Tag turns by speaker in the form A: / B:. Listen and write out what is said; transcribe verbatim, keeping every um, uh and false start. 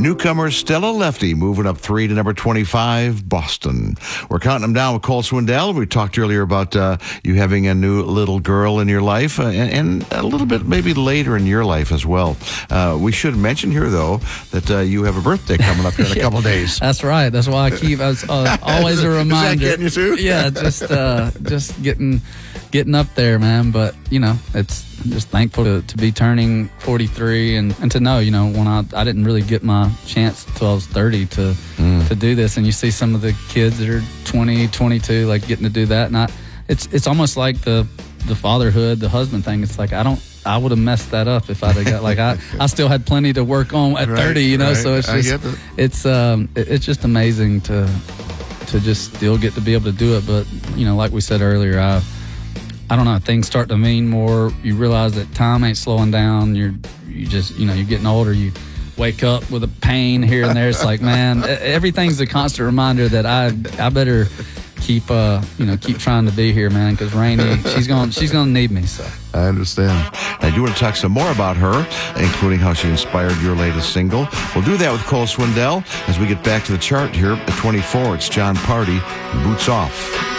A: Newcomer Stella Lefty moving up three to number twenty-five, Boston. We're counting them down with Cole Swindell. We talked earlier about uh, you having a new little girl in your life, uh, and, and a little bit maybe later in your life as well. Uh, we should mention here, though, that uh, you have a birthday coming up here in a couple days.
B: That's right. That's why I keep I was, uh, always a reminder.
A: Is that getting you too?
B: Yeah, just uh, just getting getting up there, man. But you know, it's just thankful to, to be turning forty-three and, and to know, you know, when I I didn't really get my chance until I was thirty to mm. to do this, and you see some of the kids that are twenty, twenty-two, like getting to do that, and I, it's it's almost like the the fatherhood, the husband thing. It's like I don't. I would have messed that up if I'd have got like I, I still had plenty to work on at
A: right,
B: thirty, you know.
A: Right.
B: So it's just
A: it.
B: it's um it, it's just amazing to to just still get to be able to do it. But you know, like we said earlier, I I don't know, things start to mean more. You realize that time ain't slowing down. You're you just you know you're getting older. You wake up with a pain here and there. It's like, man, everything's a constant reminder that I I better keep uh you know keep trying to be here, man, because Rainey, she's gonna she's gonna need me. So
A: I understand. I do want to talk some more about her, including how she inspired your latest single. We'll do that with Cole Swindell as we get back to the chart here at twenty-four. It's Jon Pardi, Boots Off.